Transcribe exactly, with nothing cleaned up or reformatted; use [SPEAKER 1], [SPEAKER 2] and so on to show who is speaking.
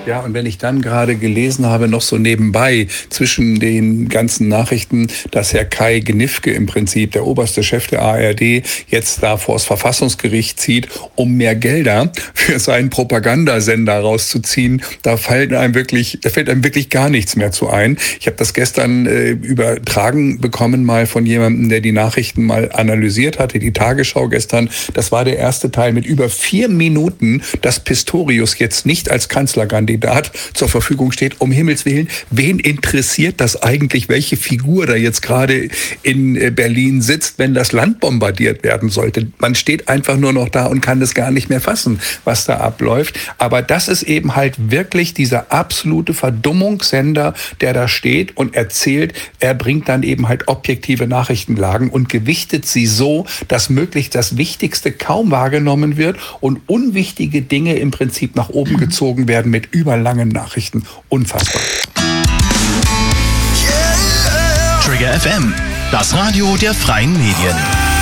[SPEAKER 1] Ja, und wenn ich dann gerade gelesen habe, noch so nebenbei zwischen den ganzen Nachrichten, dass Herr Kai Gniffke im Prinzip, der oberste Chef der A R D, jetzt da vors Verfassungsgericht zieht, um mehr Gelder für seinen Propagandasender rauszuziehen, da fällt einem wirklich, da fällt einem wirklich gar nichts mehr zu ein. Ich habe das gestern äh, übertragen bekommen mal von jemandem, der die Nachrichten mal analysiert hatte, die Tagesschau gestern. Das war der erste Teil mit über vier Minuten, dass Pistorius jetzt nicht als Kanzlerkandidat zur Verfügung steht. Um Himmels Willen, wen interessiert das eigentlich, welche Figur da jetzt gerade in Berlin sitzt, wenn das Land bombardiert werden sollte? Man steht einfach nur noch da und kann das gar nicht mehr fassen, was da abläuft. Aber das ist eben halt wirklich dieser absolute Verdummungssender, der da steht und erzählt, er bringt dann eben halt objektive Nachrichtenlagen und gewichtet sie so, dass möglichst das Wichtigste kaum wahrgenommen wird und unwichtige Dinge im Prinzip nach oben gezogen werden mit überlangen Nachrichten. Unfassbar.
[SPEAKER 2] Trigger F M, das Radio der freien Medien.